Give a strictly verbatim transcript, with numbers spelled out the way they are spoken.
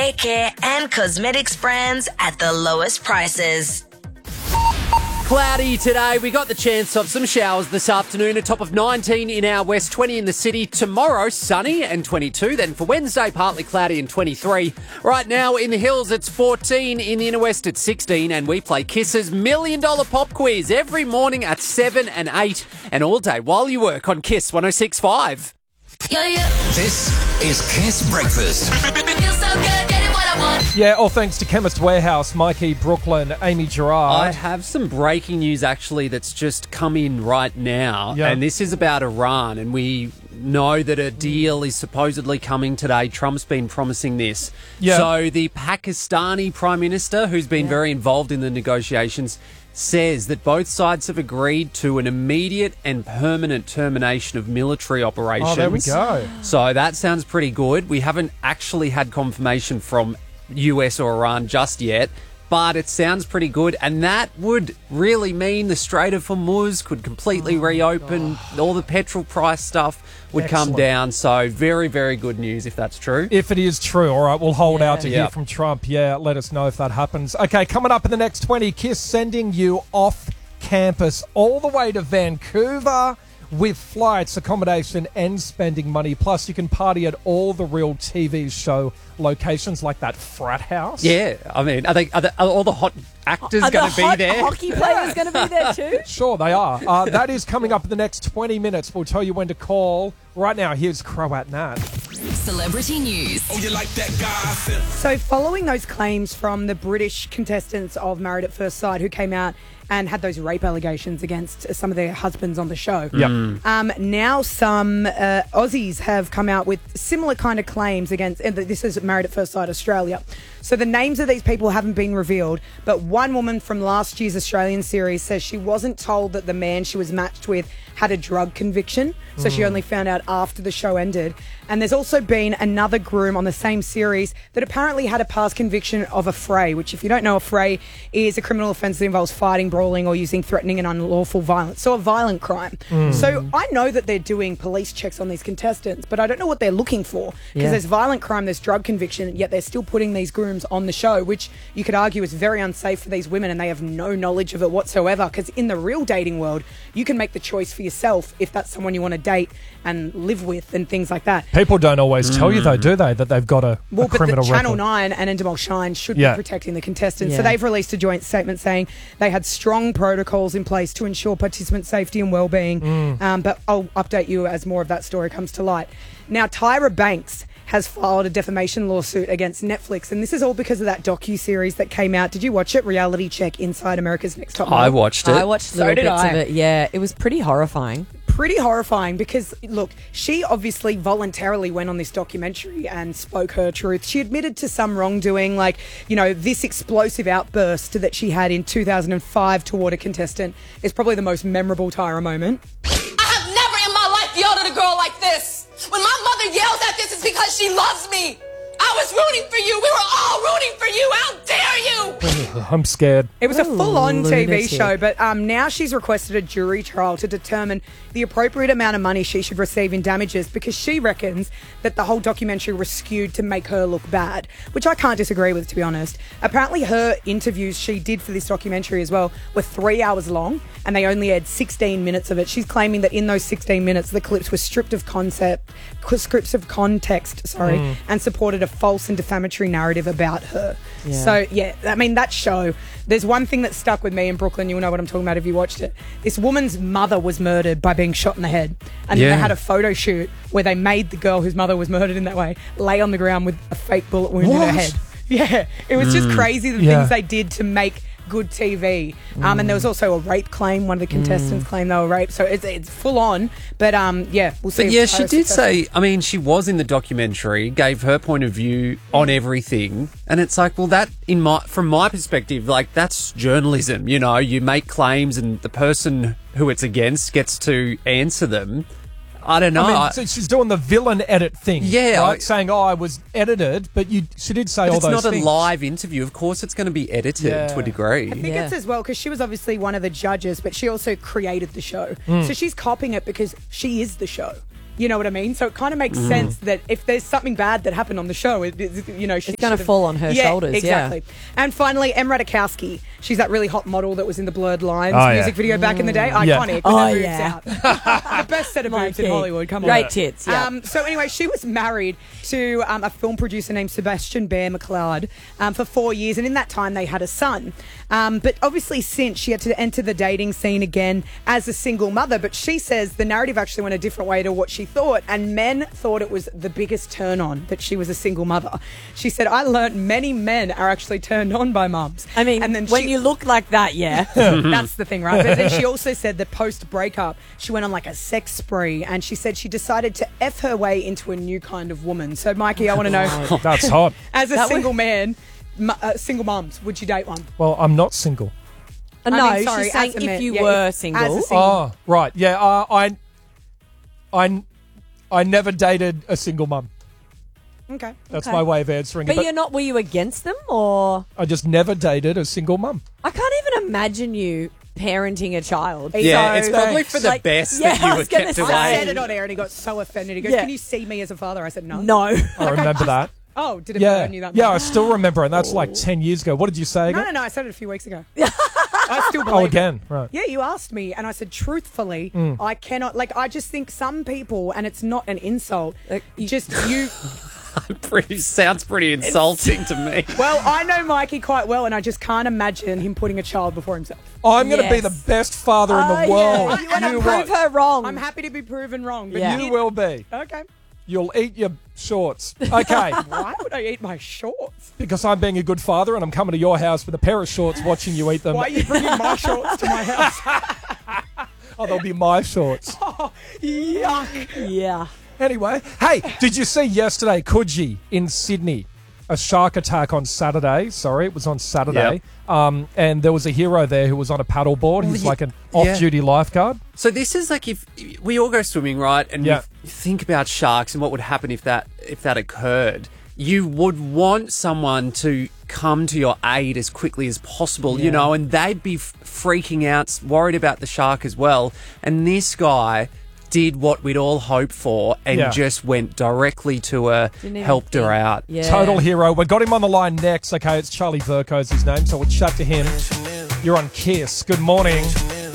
hair care and cosmetics brands at the lowest prices. Cloudy today. We got the chance of some showers this afternoon. A top of nineteen in our west, twenty in the city. Tomorrow, sunny and twenty-two. Then for Wednesday, partly cloudy and twenty-three. Right now in the hills, it's fourteen. In the inner west, it's sixteen. And we play Kiss's Million Dollar Pop Quiz every morning at seven and eight. And all day while you work on Kiss one oh six point five. Yeah, yeah. This is Kiss Breakfast. Feels so good, getting what I want. Yeah, all thanks to Chemist Warehouse, Mikey, Brooklyn, Amy Gerard. I have some breaking news, actually, that's just come in right now. Yeah. And this is about Iran. And we know that a deal is supposedly coming today. Trump's been promising this. Yeah. So the Pakistani Prime Minister, who's been very involved in the negotiations, says that both sides have agreed to an immediate and permanent termination of military operations. Oh, there we go. So that sounds pretty good. We haven't actually had confirmation from U S or Iran just yet, but it sounds pretty good. And that would really mean the Strait of Hormuz could completely reopen. All the petrol price stuff would Excellent. come down. So very, very good news if that's true. If it is true, all right, we'll hold out to Yeah. hear from Trump. Yeah, let us know if that happens. Okay, coming up in the next twenty, Kiss sending you off campus all the way to Vancouver with flights, accommodation and spending money. Plus, you can party at all the real T V show locations like that frat house. Yeah, I mean, are, they, are, they, are all the hot actors Are going the to be hot there? hockey players going to be there too? Sure, they are. Uh, that is coming up in the next twenty minutes. We'll tell you when to call. Right now, here's Croat Nat. Celebrity news. Oh, you like that gossip? So following those claims from the British contestants of Married at First Sight who came out and had those rape allegations against some of their husbands on the show. Yep. Um, now some uh, Aussies have come out with similar kind of claims against, and this is Married at First Sight Australia. So the names of these people haven't been revealed, but one woman from last year's Australian series says she wasn't told that the man she was matched with had a drug conviction, so she only found out after the show ended. And there's also been another groom on the same series that apparently had a past conviction of a fray, which if you don't know, a fray is a criminal offence that involves fighting, brawling or using threatening and unlawful violence, so a violent crime. So I know that they're doing police checks on these contestants, but I don't know what they're looking for, because Yeah. there's violent crime, there's drug conviction, yet they're still putting these grooms on the show, which you could argue is very unsafe for these women, and they have no knowledge of it whatsoever, because in the real dating world, you can make the choice for yourself if that's someone you want to date and live with and things like that. People don't always tell you, though, do they, that they've got a, Well, a but criminal the Channel record? nine and Endemol Shine should Yeah. be protecting the contestants. So Yeah. they've released a joint statement saying they had strong protocols in place to ensure participant safety and well-being. Mm. Um, but I'll update you as more of that story comes to light. Now, Tyra Banks has filed a defamation lawsuit against Netflix, and this is all because of that docu-series that came out. Did you watch it? Reality Check Inside America's Next Top Model. I watched it. I watched So little did bits I. of it. Yeah, it was pretty horrifying. Pretty horrifying because, look, she obviously voluntarily went on this documentary and spoke her truth. She admitted to some wrongdoing, like, you know, this explosive outburst that she had in two thousand five toward a contestant is probably the most memorable Tyra moment. I have never in my life yelled at a girl like this. When my mother yells at this, it's because she loves me. I was rooting for you. We were all rooting for you. How dare you? I'm scared. It was a Oh, full-on T V lunatic. show, but um, now she's requested a jury trial to determine the appropriate amount of money she should receive in damages, because she reckons that the whole documentary was skewed to make her look bad, which I can't disagree with, to be honest. Apparently her interviews she did for this documentary as well were three hours long, and they only aired sixteen minutes of it. She's claiming that in those sixteen minutes, the clips were stripped of concept, scripts of context, sorry, Mm. and supported a false and defamatory narrative about her. Yeah. So, yeah, I mean, that show, there's one thing that stuck with me in Brooklyn. You'll know what I'm talking about if you watched it. This woman's mother was murdered by being shot in the head. And then Yeah. they had a photo shoot where they made the girl whose mother was murdered in that way lay on the ground with a fake bullet wound in her What? head. Yeah, it was just crazy the Yeah. things they did to make good T V. Um, And there was also a rape claim. One of the contestants claimed they were raped. So it's, it's full on. But um, yeah, we'll see. But if yeah, Tyra's she did successful. say, I mean, she was in the documentary, gave her point of view on everything. And it's like, well, that, in my from my perspective, like, that's journalism. You know, you make claims and the person who it's against gets to answer them. I don't know. I mean, I- so she's doing the villain edit thing. Yeah, Right? I- saying, oh, I was edited, but you, she did say but all it's those not things. a live interview. Of course, it's going to be edited Yeah. to a degree. I think Yeah. it's as well because she was obviously one of the judges, but she also created the show. Mm. So she's copying it because she is the show. You know what I mean? So it kind of makes sense that if there's something bad that happened on the show, it, it, you know, she It's gonna should've- fall on her yeah, shoulders, yeah. Exactly. And finally, Em Ratajkowski. She's that really hot model that was in the Blurred Lines Oh, yeah. music video back in the day. Yeah. Iconic. with Oh, her boobs yeah. out. The best set of boobs in Mikey. Hollywood. Come on. Great tits, yeah. Um, so anyway, she was married to um, a film producer named Sebastian Bear McLeod um, for four years, and in that time they had a son. Um, but obviously, since she had to enter the dating scene again as a single mother. But she says the narrative actually went a different way to what she thought, and men thought it was the biggest turn on that she was a single mother. She said, "I learnt many men are actually turned on by mums." I mean, and then when she- you look like that, yeah. that's the thing, right? But then she also said that post breakup, she went on like a sex spree, and she said she decided to F her way into a new kind of woman. So, Mikey, I want to know, That's hot. as a That single man, mu- uh, single mums, would you date one? Well, I'm not single. Uh, I no, mean, sorry, she's saying as a if man- you yeah, were if- single. as a single- Oh, right. Yeah, uh, I, I, I never dated a single mum. Okay. That's Okay. my way of answering but it. But you're not, were you against them or? I just never dated a single mum. I can't even imagine you parenting a child. Yeah, So- it's probably for the Like, best yeah, that I you were was gonna kept say. away. I said it on air and he got so offended. He goes, Yeah. "Can you see me as a father?" I said, "No." No. I remember that. Oh, did it Yeah, burn you that much? yeah, I still remember, and that's like ten years ago. What did you say No, again? no, no. I said it a few weeks ago. I still believe Oh, it. again, right? Yeah, you asked me, and I said, truthfully, Mm. I cannot. Like, I just think some people, and it's not an insult. Like, you- just you. Pretty sounds pretty insulting to me. Well, I know Mikey quite well, and I just can't imagine him putting a child before himself. I'm going to be Yes. the best father in Oh, the yeah. world. You want to You prove won't. her wrong. I'm happy to be proven wrong, but Yeah. You will be. Okay. You'll eat your shorts. Okay. Why would I eat my shorts? Because I'm being a good father and I'm coming to your house with a pair of shorts watching you eat them. Why are you bringing my shorts to my house? Oh, they'll be my shorts. Yuck. yeah. Anyway, hey, did you see yesterday Coogee in Sydney? A shark attack on Saturday. Sorry, it was on Saturday. Um, and there was a hero there who was on a paddleboard. He's yeah. like an off-duty lifeguard. So this is like if we all go swimming, right? And Yeah. you think about sharks and what would happen if that if that occurred. You would want someone to come to your aid as quickly as possible, you Yeah. know, and they'd be f- freaking out, worried about the shark as well. And this guy did what we'd all hoped for and Yeah. just went directly to her, Didn't even helped her think. out. Yeah. Total hero. We've got him on the line next. Okay, it's Charlie Verco's his name, so we'll chat to him. You're on Kiss. Good morning.